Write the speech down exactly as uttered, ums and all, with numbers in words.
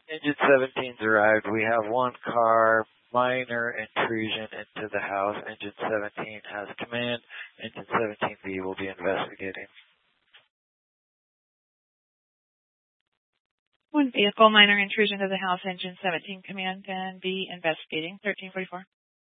Engine seventeen's arrived. We have one car, minor intrusion into the house. Engine seventeen has command. Engine seventeen B will be investigating. One vehicle, minor intrusion to the house, engine seventeen, command and B investigating. thirteen forty-four.